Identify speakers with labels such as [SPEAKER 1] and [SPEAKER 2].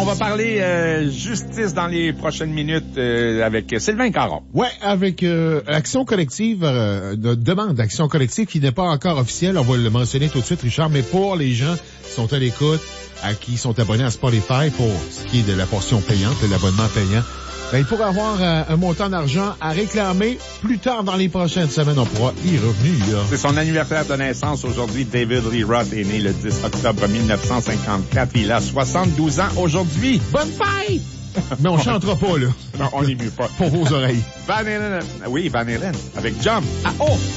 [SPEAKER 1] va parler justice dans les prochaines minutes avec Sylvain Caron.
[SPEAKER 2] Ouais, avec action collective, demande d'action collective qui n'est pas encore officielle. On va le mentionner tout de suite, Richard, mais pour les gens qui sont à l'écoute, qui sont abonnés à Spotify pour ce qui est de la portion payante, de l'abonnement payant, il pourra avoir un montant d'argent à réclamer plus tard dans les prochaines semaines. On pourra y revenir.
[SPEAKER 1] C'est son anniversaire de naissance aujourd'hui. David Lee Roth est né le 10 octobre 1954. Il a 72 ans aujourd'hui. Bonne fête!
[SPEAKER 2] Mais on chantera pas, là.
[SPEAKER 1] Non, on n'y mieux pas.
[SPEAKER 2] Pour vos oreilles.
[SPEAKER 1] Van Halen. Oui, Van Halen. Avec Jump.
[SPEAKER 2] Ah, oh!